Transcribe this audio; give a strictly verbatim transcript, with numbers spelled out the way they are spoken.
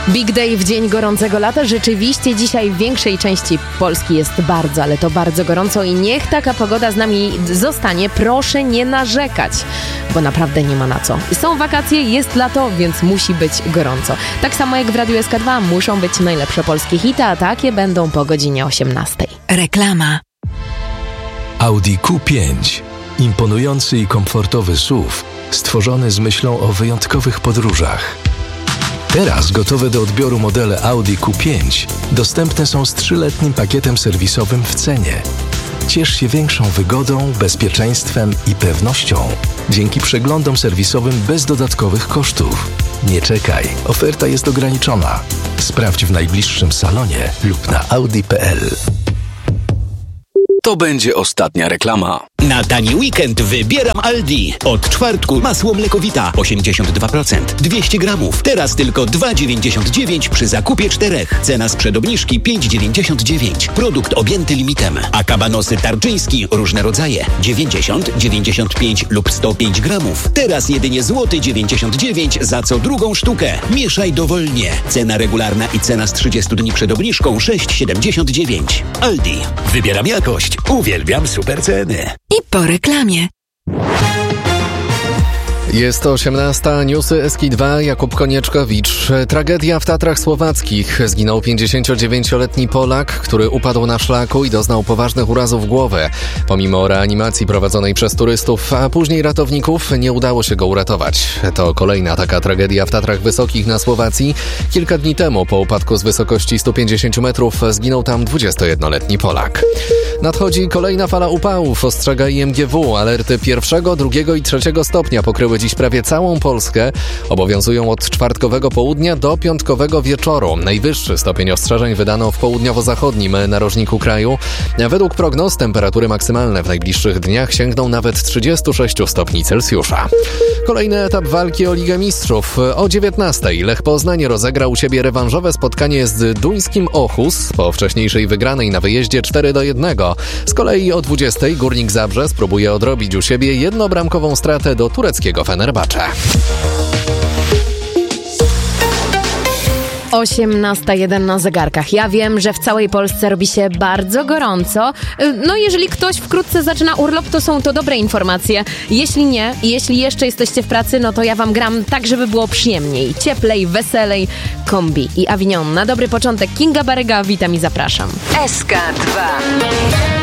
Big Day w dzień gorącego lata. Rzeczywiście dzisiaj w większej części Polski jest bardzo, ale to bardzo gorąco i niech taka pogoda z nami zostanie. Proszę nie narzekać, bo naprawdę nie ma na co. Są wakacje, jest lato, więc musi być gorąco. Tak samo jak w Radiu S K dwa muszą być najlepsze polskie hity, a takie będą po godzinie osiemnastej. Reklama. Audi Q pięć. Imponujący i komfortowy S U V, stworzony z myślą o wyjątkowych podróżach. Teraz gotowe do odbioru modele Audi Q pięć dostępne są z trzyletnim pakietem serwisowym w cenie. Ciesz się większą wygodą, bezpieczeństwem i pewnością dzięki przeglądom serwisowym bez dodatkowych kosztów. Nie czekaj, oferta jest ograniczona. Sprawdź w najbliższym salonie lub na audi kropka p l. To będzie ostatnia reklama. Na tani weekend wybieram Aldi. Od czwartku masło mlekowita osiemdziesiąt dwa procent, dwieście gramów. Teraz tylko dwa dziewięćdziesiąt dziewięć przy zakupie czterech. Cena sprzed obniżki pięć dziewięćdziesiąt dziewięć. Produkt objęty limitem. A kabanosy tarczyński różne rodzaje dziewięćdziesiąt, dziewięćdziesiąt pięć lub sto pięć gramów. Teraz jedynie złoty dziewięćdziesiąt dziewięć za co drugą sztukę. Mieszaj dowolnie. Cena regularna i cena z trzydziestu dni przed obniżką sześć siedemdziesiąt dziewięć. Aldi. Wybieram jakość. Uwielbiam super ceny. I po reklamie. Jest osiemnasta, newsy S K dwa, Jakub Konieczkowicz. Tragedia w Tatrach Słowackich. Zginął pięćdziesięciodziewięcioletni Polak, który upadł na szlaku i doznał poważnych urazów głowy. Pomimo reanimacji prowadzonej przez turystów, a później ratowników, nie udało się go uratować. To kolejna taka tragedia w Tatrach Wysokich na Słowacji. Kilka dni temu po upadku z wysokości stu pięćdziesięciu metrów zginął tam dwudziestojednoletni Polak. Nadchodzi kolejna fala upałów, ostrzega I M G W. Alerty pierwszego, drugiego i trzeciego stopnia pokryły dziś prawie całą Polskę. Obowiązują od czwartkowego południa do piątkowego wieczoru. Najwyższy stopień ostrzeżeń wydano w południowo-zachodnim narożniku kraju. Według prognoz temperatury maksymalne w najbliższych dniach sięgną nawet trzydziestu sześciu stopni Celsjusza. Kolejny etap walki o Ligę Mistrzów. O dziewiętnastej Lech Poznań rozegra u siebie rewanżowe spotkanie z duńskim Ochus po wcześniejszej wygranej na wyjeździe cztery do jednego. Z kolei o dwudziestej Górnik Zabrze spróbuje odrobić u siebie jednobramkową stratę do tureckiego Fenerbahce. osiemnasta jeden na zegarkach. Ja wiem, że w całej Polsce robi się bardzo gorąco. No jeżeli ktoś wkrótce zaczyna urlop, to są to dobre informacje. Jeśli nie, jeśli jeszcze jesteście w pracy, no to ja wam gram tak, żeby było przyjemniej, cieplej, weselej. Kombi i Avignon. Na dobry początek Kinga Baryga, witam i zapraszam. S K dwa.